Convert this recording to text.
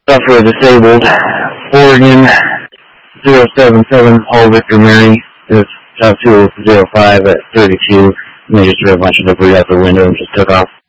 Sufferer disabled. Oregon 077, Paul Victor Mary is Top 205 at 32. And they just drove a bunch of debris out the window and just took off.